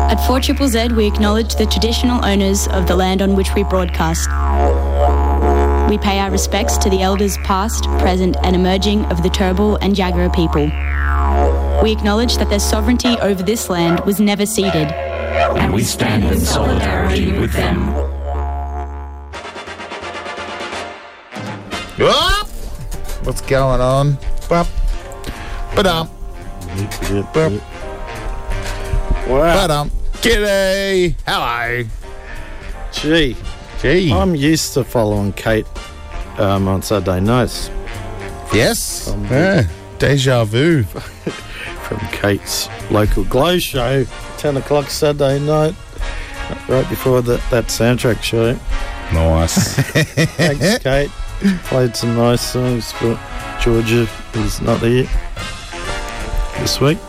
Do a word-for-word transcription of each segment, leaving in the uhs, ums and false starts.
At four Z Z Z, we acknowledge the traditional owners of the land on which we broadcast. We pay our respects to the elders past, present and emerging of the Turrbal and Jagera people. We acknowledge that their sovereignty over this land was never ceded. And we stand in solidarity with them. Whoop! What's going on? Bop. Ba-dum. Bop. Wow. Ba-dum. G'day. Hello. Gee. Gee. I'm used to following Kate um, on Saturday nights. Yes. Um, yeah. Deja vu. From Kate's local Glow show, ten o'clock Saturday night, right before the, that soundtrack show. Nice. Thanks, Kate. Played some nice songs, but Georgia is not here this week.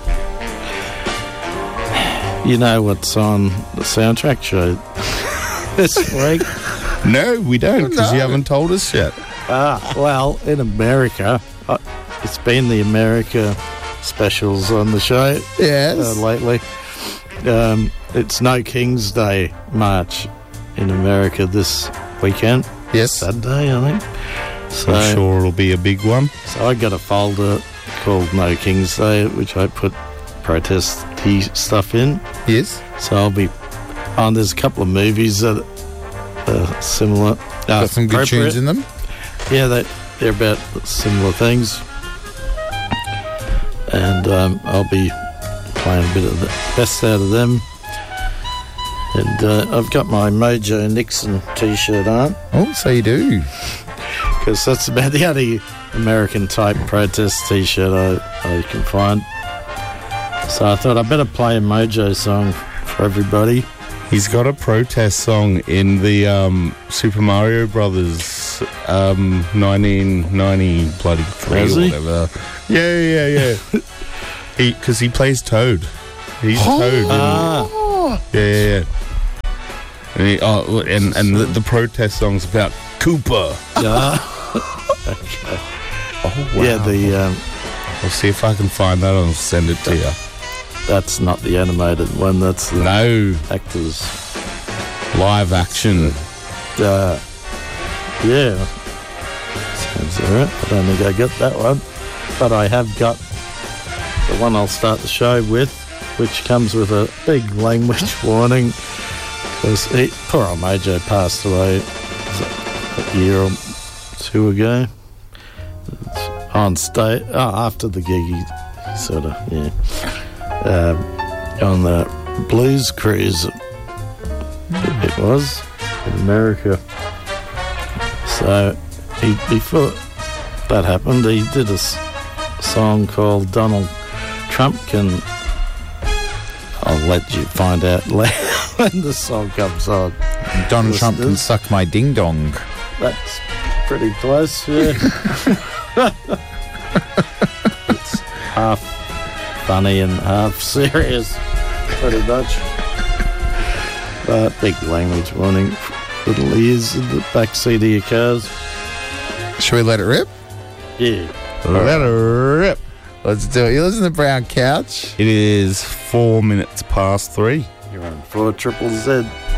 You know what's on the soundtrack show this week? No, we don't, because No. you haven't told us yet. Ah, well, in America, uh, it's been the America specials on the show Yes. uh, lately. Um, it's No King's Day March in America this weekend. Yes. Saturday, I think. So, I'm sure it'll be a big one. so I got a folder called No King's Day, which I put protest tea stuff in. Yes. So I'll be on. There's a couple of movies that are similar. Uh, Got some good appropriate. tunes in them. Yeah, they, they're about similar things. And um, I'll be playing a bit of the best out of them. And uh, I've got my Mojo Nixon t-shirt on, Oh, so you do. because that's about the only American-type protest t-shirt I, I can find. So I thought I'd better play a Mojo song for everybody. He's got a protest song in the um, Super Mario Brothers um, nineteen ninety bloody three Has or he? whatever. Yeah, yeah, yeah. he because he plays Toad. He's Toad. in- Ah, Yeah, yeah, yeah. And, he, oh, and, and the, the protest song's about Cooper. yeah, Oh, wow. yeah. The um, I'll see if I can find that and send it to you. that's not the animated one. That's the No, actors. live action. Uh, yeah, sounds alright. I don't think I got that one, but I have got the one I'll start the show with, which comes with a big language warning. Because he, poor old Mojo passed away a year or two ago. It's on stage, oh, after the gig, he sort of, yeah, um, on the Blues Cruise. It was in America. So he, before that happened, he did a s- song called Donald Trump Can. I'll let you find out later when the song comes on. Donald Trump can Listeners. suck my ding dong. That's pretty close, yeah. It's half funny and half serious, pretty much. But big language warning. Little ears in the back seat of your cars. Should we let it rip? Yeah. Let it rip. Let's do it. You listen to Brown Couch. It is four minutes past three. You're on four triple Z.